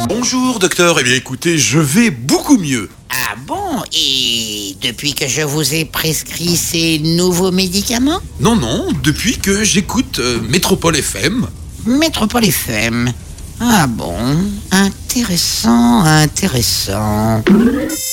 Bonjour docteur, eh bien écoutez, je vais beaucoup mieux. Ah bon? Et depuis que je vous ai prescrit ces nouveaux médicaments? Non, depuis que j'écoute Métropole FM. Métropole FM. Ah bon? Intéressant.